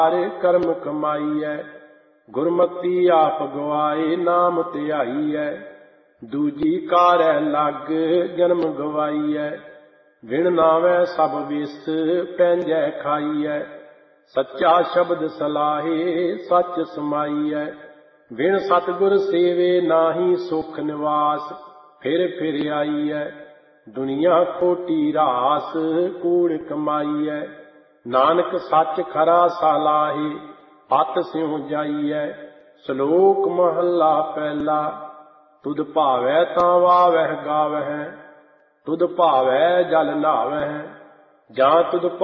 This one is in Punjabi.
ਕਰਮ ਕਮਾਈਐ। ਗੁਰਮਤੀ ਆਪ ਗਵਾਏ ਨਾਮ ਧਿਆਈਐ। ਦੂਜੀ ਕਾਰੈ ਲੱਗ ਜਨਮ ਗਵਾਈਐ। ਵਿਣ ਨਾਵੈ ਸਭ ਵਿਸ ਪੈਂਜੈ ਖਾਈਐ। ਸੱਚਾ ਸ਼ਬਦ ਸਲਾਹੇ ਸੱਚ ਸਮਾਈਐ। ਵਿਣ ਸਤਿਗੁਰ ਸੇਵੇ ਨਾਹੀ ਸੁਖ ਨਿਵਾਸ। ਫਿਰ ਫਿਰ ਆਈਐ ਦੁਨੀਆ ਖੋਟੀ ਰਾਸ ਕੂੜ ਕਮਾਈਐ। ਨਾਨਕ ਸੱਚ ਖਰਾ ਸਲਾਹੇ ਪਤ ਸਿਉ ਜਾਈਐ। ਸ਼ਲੋਕ ਮਹੱਲਾ ਪਹਿਲਾ। ਤੁਧ ਭਾਵੈ ਤਾਂ ਵਾਵਹਿ ਗਾਵਹਿ। ਤੁਧ ਭਾਵੈ ਜਲ ਨਾਵਹਿ। ਜਾਂ ਤੁਧ